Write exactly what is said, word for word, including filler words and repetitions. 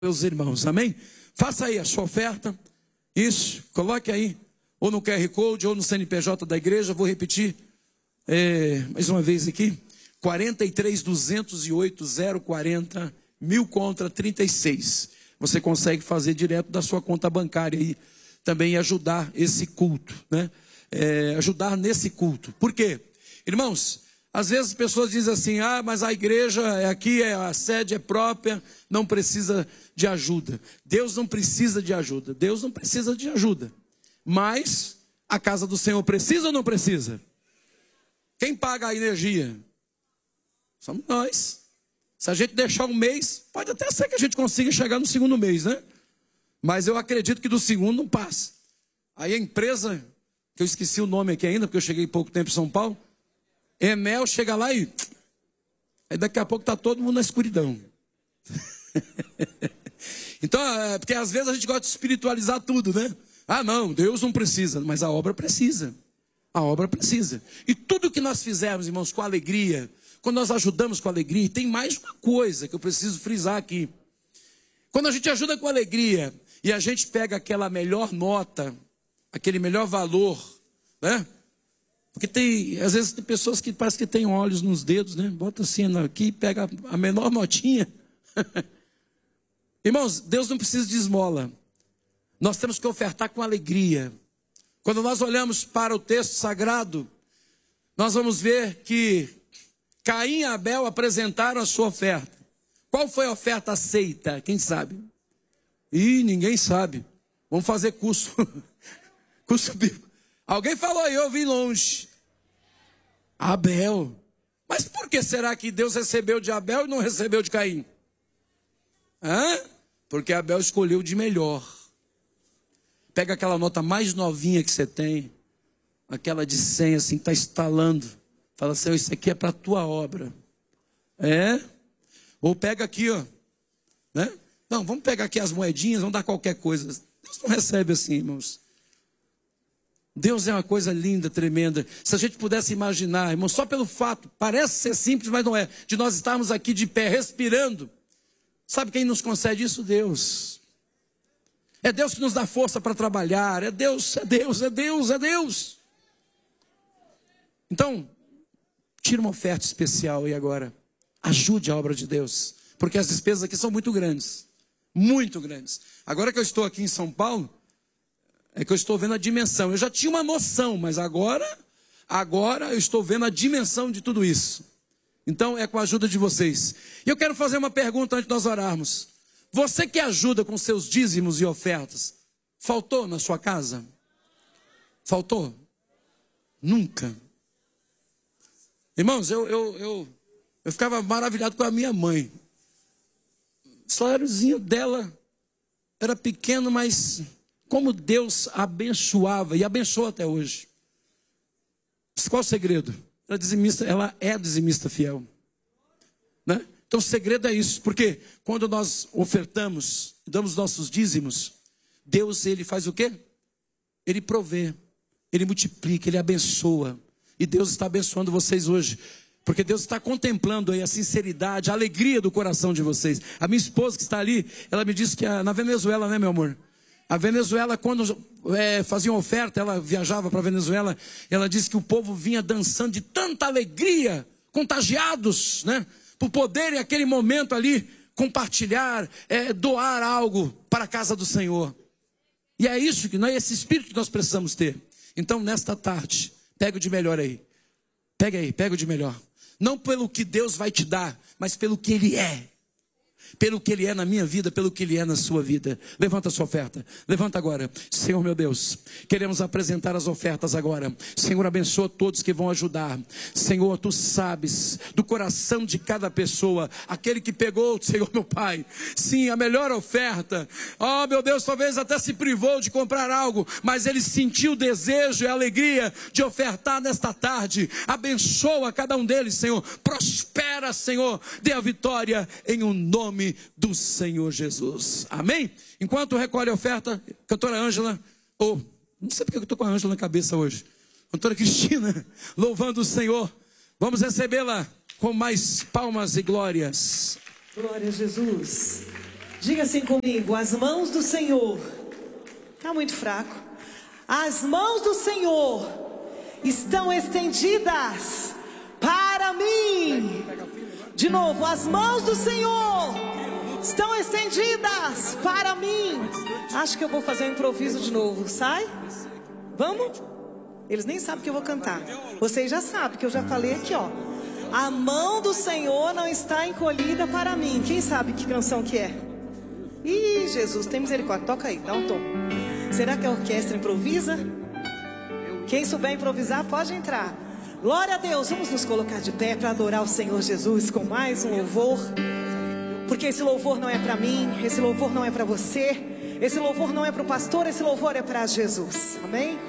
meus irmãos, amém? Faça aí a sua oferta, isso, coloque aí, ou no Q R Code, ou no C N P J da igreja. Vou repetir, é, mais uma vez aqui, quarenta e três, duzentos e oito, zero quarenta, mil contra trinta e seis. Você consegue fazer direto da sua conta bancária aí, também ajudar esse culto, né? É, ajudar nesse culto. Por quê? Irmãos, às vezes as pessoas dizem assim: ah, mas a igreja é aqui, é, a sede é própria, não precisa de ajuda. Deus não precisa de ajuda, Deus não precisa de ajuda. Mas a casa do Senhor precisa ou não precisa? Quem paga a energia? Somos nós. Se a gente deixar um mês, pode até ser que a gente consiga chegar no segundo mês, né? Mas eu acredito que do segundo não passa. Aí a empresa, que eu esqueci o nome aqui ainda, porque eu cheguei pouco tempo em São Paulo, Enel, chega lá e... aí daqui a pouco está todo mundo na escuridão. Então, é porque às vezes a gente gosta de espiritualizar tudo, né? Ah não, Deus não precisa, mas a obra precisa. A obra precisa. E tudo que nós fizermos, irmãos, com alegria, quando nós ajudamos com alegria, tem mais uma coisa que eu preciso frisar aqui. Quando a gente ajuda com alegria e a gente pega aquela melhor nota, aquele melhor valor, né? Porque tem, às vezes tem pessoas que parece que tem olhos nos dedos, né? Bota assim aqui e pega a menor notinha. Irmãos, Deus não precisa de esmola. Nós temos que ofertar com alegria. Quando nós olhamos para o texto sagrado, nós vamos ver que Caim e Abel apresentaram a sua oferta. Qual foi a oferta aceita? Quem sabe? Ih, ninguém sabe. Vamos fazer curso. Curso bíblico. Alguém falou aí, eu vim longe. Abel. Mas por que será que Deus recebeu de Abel e não recebeu de Caim? Hã? Porque Abel escolheu de melhor. Pega aquela nota mais novinha que você tem, aquela de cem assim, está estalando. Fala assim: isso aqui é para a tua obra. É? Ou pega aqui, ó. Né? Não, vamos pegar aqui as moedinhas, vamos dar qualquer coisa. Deus não recebe assim, irmãos. Deus é uma coisa linda, tremenda. Se a gente pudesse imaginar, irmão, só pelo fato, parece ser simples, mas não é, de nós estarmos aqui de pé, respirando. Sabe quem nos concede isso? Deus. É Deus que nos dá força para trabalhar. É Deus, é Deus, é Deus, é Deus. Então, tira uma oferta especial aí agora. Ajude a obra de Deus. Porque as despesas aqui são muito grandes. Muito grandes. Agora que eu estou aqui em São Paulo, é que eu estou vendo a dimensão. Eu já tinha uma noção, mas agora, agora eu estou vendo a dimensão de tudo isso. Então é com a ajuda de vocês. E eu quero fazer uma pergunta antes de nós orarmos. Você que ajuda com seus dízimos e ofertas, faltou na sua casa? Faltou? Nunca. Irmãos, eu, eu, eu, eu ficava maravilhado com a minha mãe. O saláriozinho dela era pequeno, mas... como Deus abençoava, e abençoa até hoje. Qual o segredo? Ela é dizimista, ela é dizimista fiel. Né? Então o segredo é isso, porque quando nós ofertamos, damos nossos dízimos, Deus, ele faz o quê? Ele provê, ele multiplica, ele abençoa. E Deus está abençoando vocês hoje, porque Deus está contemplando aí a sinceridade, a alegria do coração de vocês. A minha esposa que está ali, ela me disse que na Venezuela, né, meu amor? A Venezuela, quando é, fazia uma oferta, ela viajava para a Venezuela, ela disse que o povo vinha dançando de tanta alegria, contagiados, né? Por poderem, naquele momento ali, compartilhar, é, doar algo para a casa do Senhor. E é isso, que é esse espírito que nós precisamos ter. Então, nesta tarde, pega o de melhor aí. Pega aí, pega o de melhor. Não pelo que Deus vai te dar, mas pelo que Ele é. Pelo que Ele é na minha vida, pelo que Ele é na sua vida. Levanta a sua oferta, levanta agora. Senhor meu Deus, queremos apresentar as ofertas agora. Senhor, abençoa todos que vão ajudar. Senhor, Tu sabes do coração de cada pessoa, aquele que pegou, Senhor meu Pai, sim, a melhor oferta. Oh meu Deus, talvez até se privou de comprar algo, mas ele sentiu o desejo e a alegria de ofertar nesta tarde. Abençoa cada um deles, Senhor. Prospera, Senhor, dê a vitória em um nome do Senhor Jesus, amém? Enquanto recolhe a oferta, cantora Ângela, ou, oh, não sei porque eu estou com a Ângela na cabeça hoje, cantora Cristina, louvando o Senhor, vamos recebê-la com mais palmas e glórias. Glória a Jesus. Diga assim comigo: as mãos do Senhor. Está muito fraco. As mãos do Senhor estão estendidas para mim. De novo, as mãos do Senhor estão estendidas para mim. Acho que eu vou fazer um improviso de novo. Sai? Vamos? Eles nem sabem que eu vou cantar. Vocês já sabem que eu já falei aqui, ó. A mão do Senhor não está encolhida para mim. Quem sabe que canção que é? Ih, Jesus, tem misericórdia. Toca aí, dá um tom. Será que a orquestra improvisa? Quem souber improvisar pode entrar. Glória a Deus. Vamos nos colocar de pé para adorar o Senhor Jesus com mais um louvor. Porque esse louvor não é para mim, esse louvor não é para você, esse louvor não é para o pastor, esse louvor é para Jesus. Amém?